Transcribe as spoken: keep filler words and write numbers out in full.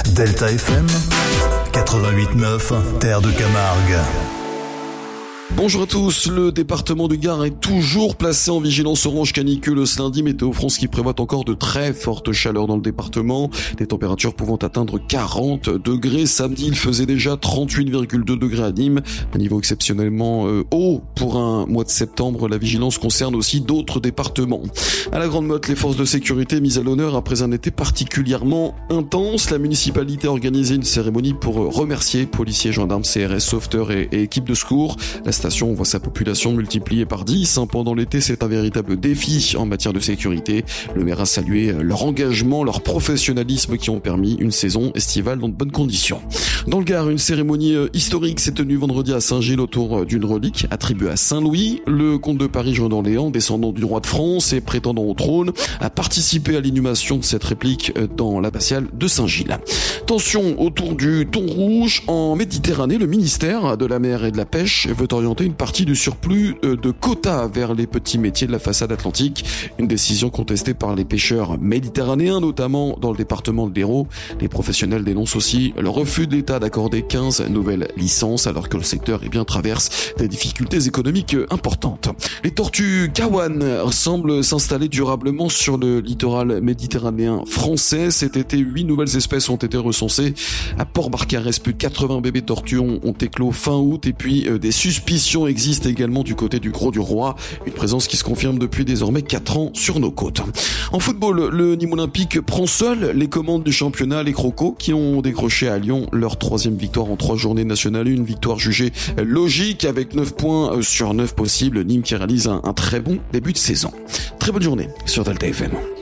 Delta F M quatre-vingt-huit neuf, Terre de Camargue. Bonjour à tous, le département du Gard est toujours placé en vigilance orange canicule ce lundi. Météo France qui prévoit encore de très fortes chaleurs dans le département, des températures pouvant atteindre quarante degrés. Samedi, il faisait déjà trente-huit virgule deux degrés à Nîmes, un niveau exceptionnellement euh, haut pour un mois de septembre. La vigilance concerne aussi d'autres départements. À la Grande Motte, les forces de sécurité mises à l'honneur après un été particulièrement intense. La municipalité a organisé une cérémonie pour remercier policiers, gendarmes, C R S, sauveteurs et, et équipes de secours. La station voit sa population multipliée par dix. Pendant l'été, c'est un véritable défi en matière de sécurité. Le maire a salué leur engagement, leur professionnalisme qui ont permis une saison estivale dans de bonnes conditions. Dans le Gard, une cérémonie historique s'est tenue vendredi à Saint-Gilles autour d'une relique attribuée à Saint-Louis. Le comte de Paris, Jean d'Orléans, descendant du roi de France et prétendant au trône, a participé à l'inhumation de cette réplique dans l'abbatiale de Saint-Gilles. Tension autour du thon rouge en Méditerranée. Le ministère de la Mer et de la Pêche veut orienter une partie du surplus de quotas vers les petits métiers de la façade atlantique. Une décision contestée par les pêcheurs méditerranéens, notamment dans le département de l'Hérault. Les professionnels dénoncent aussi le refus de l'État d'accorder quinze nouvelles licences alors que le secteur eh bien, traverse des difficultés économiques importantes. Les tortues Kawan semblent s'installer durablement sur le littoral méditerranéen français. Cet été, huit nouvelles espèces ont été recensées. À Port-Barcarès, plus de quatre-vingts bébés tortues ont, ont éclos fin août et puis euh, des suspicions existe également du côté du Gros du Roi, une présence qui se confirme depuis désormais quatre ans sur nos côtes. En football, le Nîmes Olympique prend seul les commandes du championnat. Les Crocos qui ont décroché à Lyon leur troisième victoire en trois journées nationales, une victoire jugée logique avec neuf points sur neuf possibles. Nîmes qui réalise un, un très bon début de saison. Très bonne journée sur Delta F M.